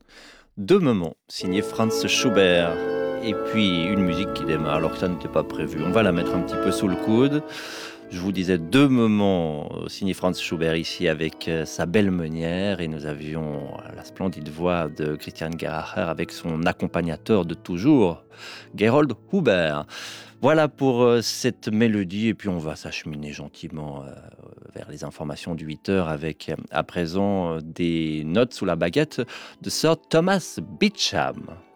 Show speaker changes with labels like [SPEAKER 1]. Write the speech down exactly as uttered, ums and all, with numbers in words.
[SPEAKER 1] Deux moments, signé Franz Schubert. Et puis une musique qui démarre alors que ça n'était pas prévu. On va la mettre un petit peu sous le coude. Je vous disais deux moments euh, signé Franz Schubert ici avec euh, sa belle meunière et nous avions euh, la splendide voix de Christian Geracher avec son accompagnateur de toujours, Gerold Huber. Voilà pour euh, cette mélodie et puis on va s'acheminer gentiment euh, vers les informations du huit heures avec euh, à présent euh, des notes sous la baguette de Sir Thomas Beecham.